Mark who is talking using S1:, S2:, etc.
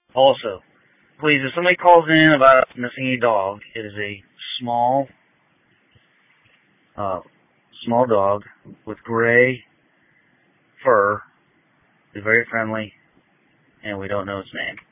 S1: Also, please, if somebody calls in about missing a dog, it is a small, uh, small dog with gray fur. It's very friendly, and we don't know its name.